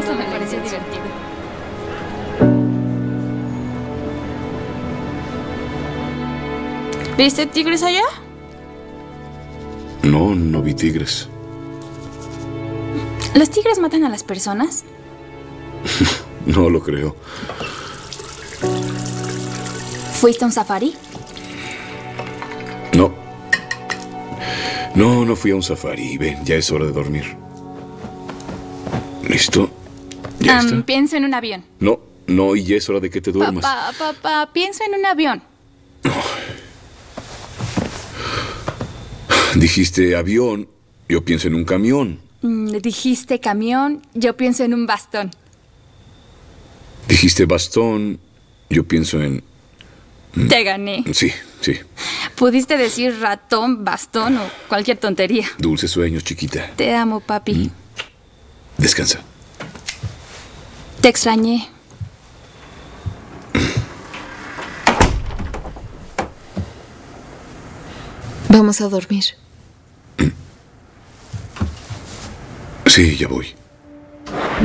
Eso me pareció divertido. ¿Viste tigres allá? No, no vi tigres. ¿Los tigres matan a las personas? No lo creo. ¿Fuiste a un safari? No. No fui a un safari. Ven, ya es hora de dormir. ¿Listo? ¿Ya está? Pienso en un avión. No, y ya es hora de que te duermas. Papá, pienso en un avión. Dijiste avión, yo pienso en un camión. Dijiste camión, yo pienso en un bastón. Dijiste bastón, yo pienso en... Te gané. Sí. Pudiste decir ratón, bastón o cualquier tontería. Dulces sueños, chiquita. Te amo, papi. Descansa. Te extrañé. Vamos a dormir. Sí, ya voy.